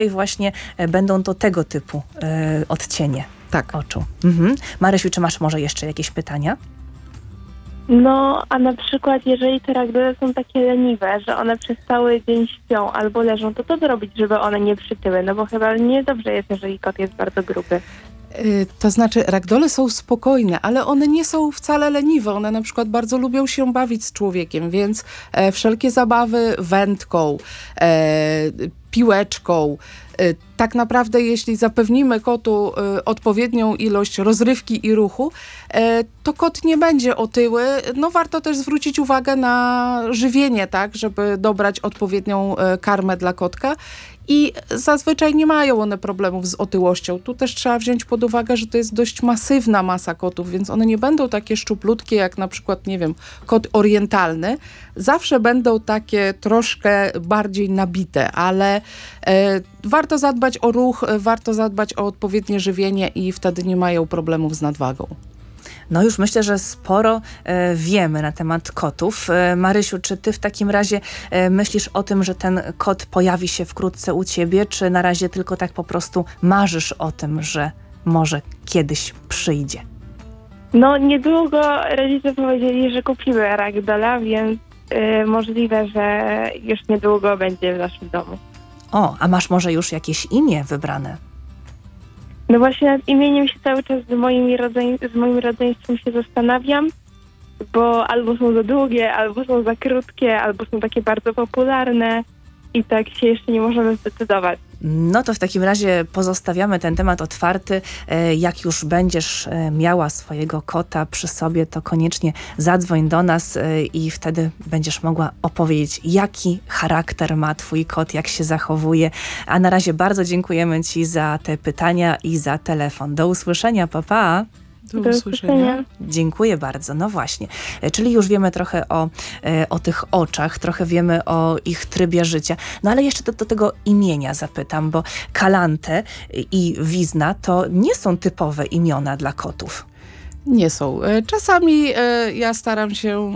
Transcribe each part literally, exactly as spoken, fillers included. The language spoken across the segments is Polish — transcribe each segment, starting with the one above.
i właśnie e, będą to tego typu e, odcienie Tak. oczu. Mhm. Marysiu, czy masz może jeszcze jakieś pytania? No, a na przykład jeżeli te ragdole są takie leniwe, że one przez cały dzień śpią albo leżą, to co zrobić, żeby one nie przytyły? No bo chyba niedobrze jest, jeżeli kot jest bardzo gruby. Y, To znaczy ragdole są spokojne, ale one nie są wcale leniwe. One na przykład bardzo lubią się bawić z człowiekiem, więc e, wszelkie zabawy wędką, e, piłeczką, e, tak naprawdę jeśli zapewnimy kotu e, odpowiednią ilość rozrywki i ruchu, e, to kot nie będzie otyły. No warto też zwrócić uwagę na żywienie, tak, żeby dobrać odpowiednią e, karmę dla kotka. I zazwyczaj nie mają one problemów z otyłością. Tu też trzeba wziąć pod uwagę, że to jest dość masywna masa kotów, więc one nie będą takie szczuplutkie jak na przykład, nie wiem, kot orientalny. Zawsze będą takie troszkę bardziej nabite, ale e, warto zadbać o ruch, e, warto zadbać o odpowiednie żywienie i wtedy nie mają problemów z nadwagą. No już myślę, że sporo e, wiemy na temat kotów. E, Marysiu, czy ty w takim razie e, myślisz o tym, że ten kot pojawi się wkrótce u ciebie, czy na razie tylko tak po prostu marzysz o tym, że może kiedyś przyjdzie? No, niedługo rodzice powiedzieli, że kupimy ragdola, więc y, możliwe, że już niedługo będzie w naszym domu. O, a masz może już jakieś imię wybrane? No właśnie nad imieniem się cały czas z, moimi rodzeń, z moim rodzeństwem się zastanawiam, bo albo są za długie, albo są za krótkie, albo są takie bardzo popularne i tak się jeszcze nie możemy zdecydować. No to w takim razie pozostawiamy ten temat otwarty. E, Jak już będziesz e, miała swojego kota przy sobie, to koniecznie zadzwoń do nas e, i wtedy będziesz mogła opowiedzieć, jaki charakter ma twój kot, jak się zachowuje. A na razie bardzo dziękujemy ci za te pytania i za telefon. Do usłyszenia, pa, pa. Do Do usłyszenia. usłyszenia. Dziękuję bardzo. No właśnie. E, Czyli już wiemy trochę o, e, o tych oczach, trochę wiemy o ich trybie życia. No ale jeszcze do, do tego imienia zapytam, bo Kalante i Wizna to nie są typowe imiona dla kotów. Nie są. E, Czasami e, ja staram się...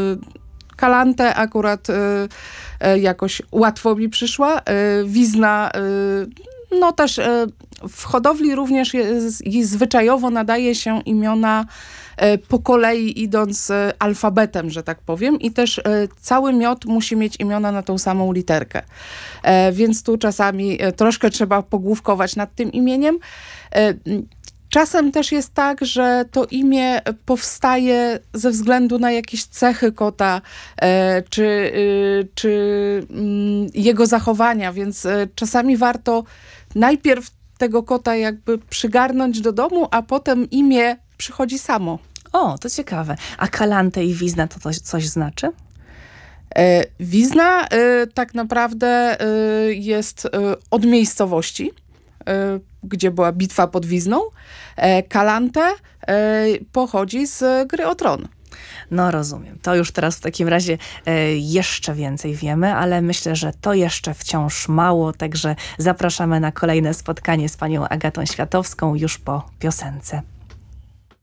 E, Kalantę akurat e, e, jakoś łatwo mi przyszła. E, Wizna... E, no też e, w hodowli również jest, i zwyczajowo nadaje się imiona e, po kolei idąc e, alfabetem, że tak powiem. I też e, cały miod musi mieć imiona na tą samą literkę. E, więc tu czasami e, troszkę trzeba pogłówkować nad tym imieniem. E, Czasem też jest tak, że to imię powstaje ze względu na jakieś cechy kota, e, czy, y, czy mm, jego zachowania, więc e, czasami warto najpierw tego kota jakby przygarnąć do domu, a potem imię przychodzi samo. O, to ciekawe. A Kalante i Wizna to coś, coś znaczy? E, Wizna e, tak naprawdę e, jest e, od miejscowości, e, gdzie była bitwa pod Wizną. E, Kalante e, pochodzi z gry o Tron. No rozumiem. To już teraz w takim razie e, jeszcze więcej wiemy, ale myślę, że to jeszcze wciąż mało, także zapraszamy na kolejne spotkanie z panią Agatą Światowską już po piosence.